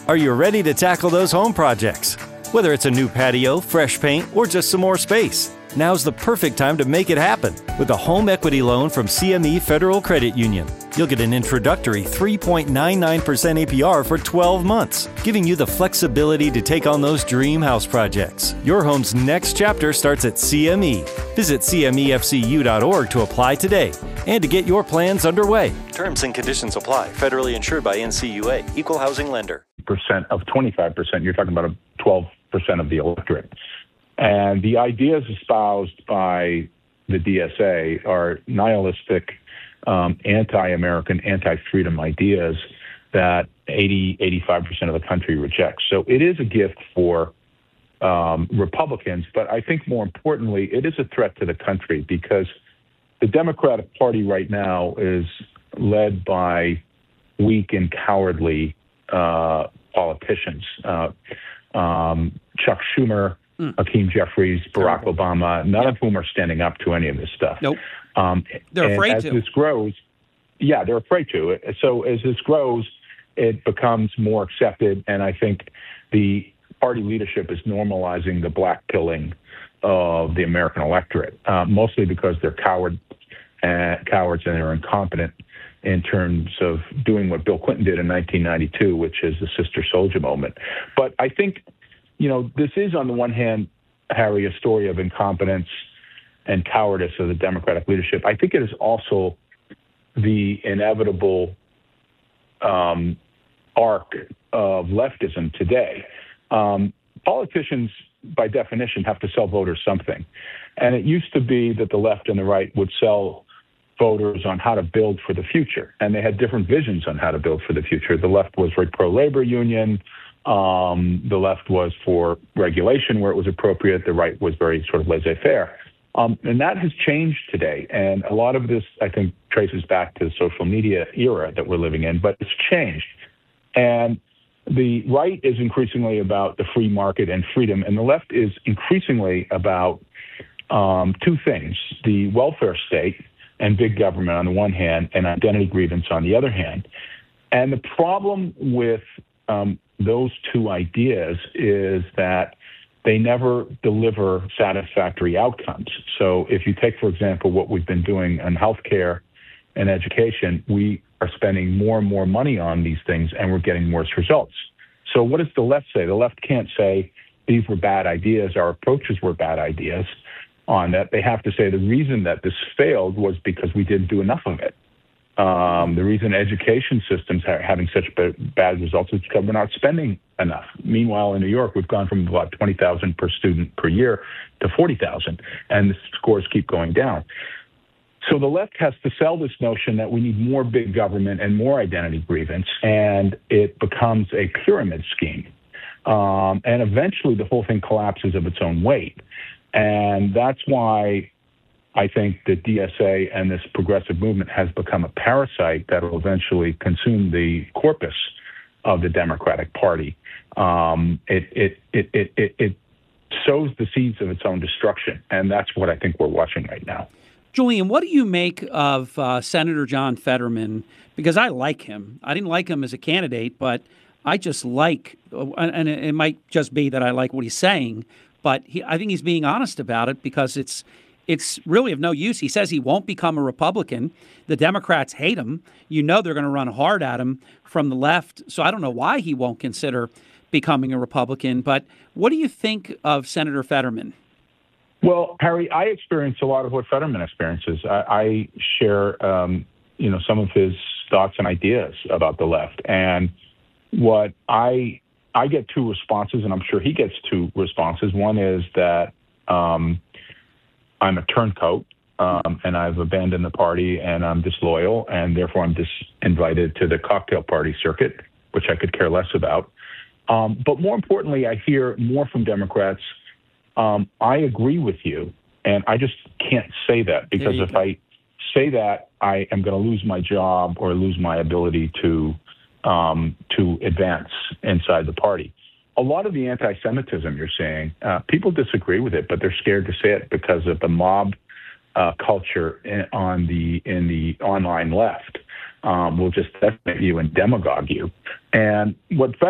Are you ready to tackle those home projects? Whether it's a new patio, fresh paint, or just some more space, now's the perfect time to make it happen with a home equity loan from CME Federal Credit Union. You'll get an introductory 3.99% APR for 12 months, giving you the flexibility to take on those dream house projects. Your home's next chapter starts at CME. Visit CMEFCU.org to apply today and to get your plans underway. Terms and conditions apply. Federally insured by NCUA. Equal housing lender. Percent of 25%, you're talking about 12% of the electorate. And the ideas espoused by the DSA are nihilistic, anti-American, anti-freedom ideas that 85% of the country rejects. So it is a gift for Republicans, but I think more importantly, it is a threat to the country because the Democratic Party right now is led by weak and cowardly politicians. Chuck Schumer, Hakeem Jeffries, Barack Obama, none of whom are standing up to any of this stuff. Nope. They're afraid as to. This grows, they're afraid to. So as this grows, it becomes more accepted, and I think the party leadership is normalizing the black pilling of the American electorate, mostly because they're cowards and they're incompetent in terms of doing what Bill Clinton did in 1992, which is the Sister Soldier moment. But I think, this is on the one hand, Harry, a story of incompetence and cowardice of the Democratic leadership. I think it is also the inevitable arc of leftism today. Politicians, by definition, have to sell voters something. And it used to be that the left and the right would sell voters on how to build for the future. And they had different visions on how to build for the future. The left was very pro-labor union. The left was for regulation where it was appropriate. The right was very sort of laissez-faire. And that has changed today. And a lot of this, I think, traces back to the social media era that we're living in, but it's changed. And the right is increasingly about the free market and freedom, and the left is increasingly about two things: the welfare state and big government on the one hand, and identity grievance on the other hand. And the problem with those two ideas is that they never deliver satisfactory outcomes. So if you take, for example, what we've been doing in healthcare and education, we are spending more and more money on these things, and we're getting worse results. So what does the left say? The left can't say these were bad ideas, our approaches were bad ideas on that. They have to say the reason that this failed was because we didn't do enough of it. The reason education systems are having such bad results is because we're not spending enough. Meanwhile, in New York, we've gone from about 20,000 per student per year to 40,000, and the scores keep going down. So the left has to sell this notion that we need more big government and more identity grievance, and it becomes a pyramid scheme. And eventually the whole thing collapses of its own weight. And that's why I think the DSA and this progressive movement has become a parasite that will eventually consume the corpus of the Democratic Party. It sows the seeds of its own destruction, and that's what I think we're watching right now. Julian, what do you make of Senator John Fetterman? Because I like him. I didn't like him as a candidate, but I just like, and it might just be that I like what he's saying, but I think he's being honest about it because it's really of no use. He says he won't become a Republican. The Democrats hate him. They're going to run hard at him from the left. So I don't know why he won't consider becoming a Republican. But what do you think of Senator Fetterman? Well, Harry, I experience a lot of what Fetterman experiences. I share, some of his thoughts and ideas about the left. And what I get two responses, and I'm sure he gets two responses. One is that I'm a turncoat, and I've abandoned the party, and I'm disloyal, and therefore I'm disinvited to the cocktail party circuit, which I could care less about. But more importantly, I hear more from Democrats. I agree with you, and I just can't say that because if I say that, I am going to lose my job or lose my ability to advance inside the party. A lot of the anti-Semitism you're seeing, people disagree with it, but they're scared to say it because of the mob culture in the online left will just decimate you and demagogue you. And what